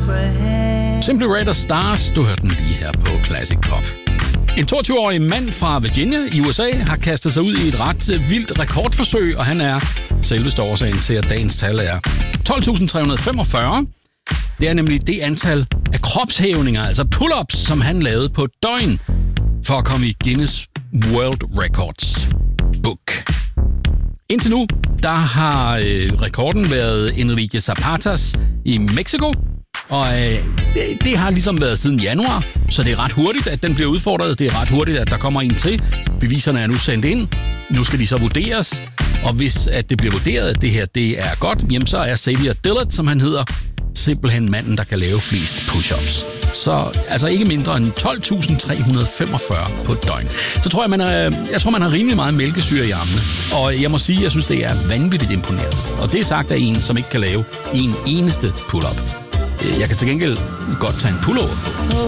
Simply Red og Stars, du hørte den lige her på Classic Pop. En 22-årig mand fra Virginia i USA har kastet sig ud i et ret vildt rekordforsøg, og han er selveste årsagen til, at dagens tal er 12.345. Det er nemlig det antal af kropshævninger, altså pull-ups, som han lavede på et døgn, for at komme i Guinness World Records book. Indtil nu, der har rekorden været Enrique Zapatas i Mexico, og det har ligesom været siden januar, så det er ret hurtigt, at den bliver udfordret. Det er ret hurtigt, at der kommer en til. Beviserne er nu sendt ind. Nu skal de så vurderes, og hvis at det bliver vurderet, at det her det er godt, jamen så er Xavier Dillard, som han hedder, simpelthen manden, der kan lave flest push-ups. Så altså ikke mindre end 12.345 på et døgn. Så tror jeg, man har rimelig meget mælkesyre i armene. Og jeg må sige, at jeg synes, det er vanvittigt imponerende. Og det er sagt af en, som ikke kan lave en eneste pull-up. Jeg kan til gengæld godt tage en pullover på.